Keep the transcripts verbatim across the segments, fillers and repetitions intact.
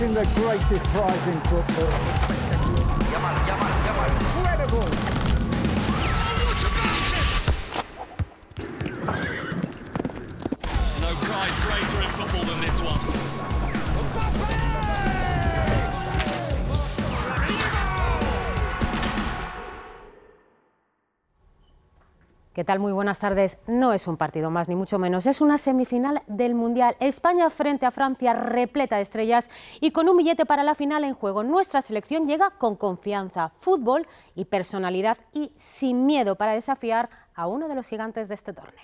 losing the greatest prize in football. Yamal, Yamal, Yamal. Incredible. No prize greater in football than this one. ¿Qué tal? Muy buenas tardes. No es un partido más, ni mucho menos. Es una semifinal del Mundial. España frente a Francia, repleta de estrellas y con un billete para la final en juego. Nuestra selección llega con confianza, fútbol y personalidad y sin miedo para desafiar a uno de los gigantes de este torneo.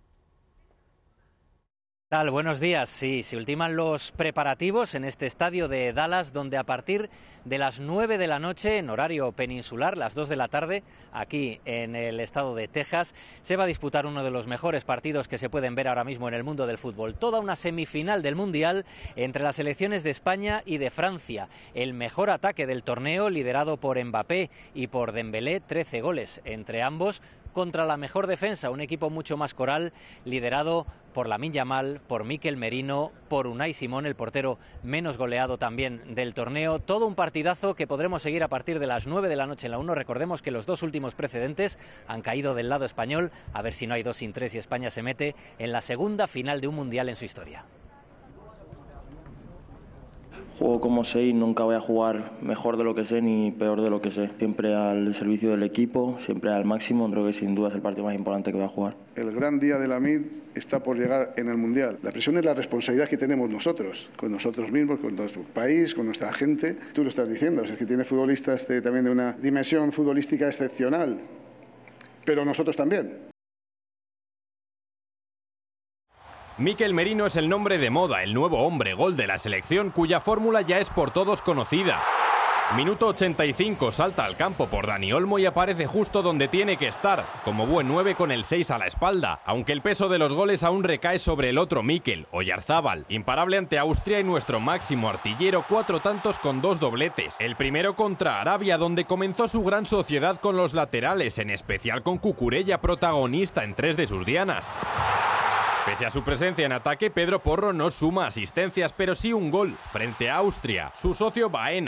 ¿Qué tal? Buenos días. Sí, se ultiman los preparativos en este estadio de Dallas, donde a partir de las nueve de la noche, en horario peninsular, las dos de la tarde, aquí en el estado de Texas, se va a disputar uno de los mejores partidos que se pueden ver ahora mismo en el mundo del fútbol. Toda una semifinal del Mundial entre las selecciones de España y de Francia. El mejor ataque del torneo, liderado por Mbappé y por Dembélé, trece goles entre ambos, contra la mejor defensa, un equipo mucho más coral, liderado por Lamine Yamal, por Mikel Merino, por Unai Simón, el portero menos goleado también del torneo. Todo un partidazo que podremos seguir a partir de las nueve de la noche en la uno. Recordemos que los dos últimos precedentes han caído del lado español. A ver si no hay dos sin tres y España se mete en la segunda final de un mundial en su historia. Juego como sé y nunca voy a jugar mejor de lo que sé ni peor de lo que sé. Siempre al servicio del equipo, siempre al máximo. Creo que sin duda es el partido más importante que voy a jugar. El gran día de Lamine está por llegar en el Mundial. La presión es la responsabilidad que tenemos nosotros, con nosotros mismos, con nuestro país, con nuestra gente. Tú lo estás diciendo, es que tiene futbolistas de, también de una dimensión futbolística excepcional, pero nosotros también. Mikel Merino es el nombre de moda, el nuevo hombre gol de la selección, cuya fórmula ya es por todos conocida. Minuto ochenta y cinco, salta al campo por Dani Olmo y aparece justo donde tiene que estar, como buen nueve con el seis a la espalda, aunque el peso de los goles aún recae sobre el otro Mikel, Oyarzábal, imparable ante Austria y nuestro máximo artillero, cuatro tantos con dos dobletes. El primero contra Arabia, donde comenzó su gran sociedad con los laterales, en especial con Cucurella, protagonista en tres de sus dianas. Pese a su presencia en ataque, Pedro Porro no suma asistencias, pero sí un gol frente a Austria. Su socio Baena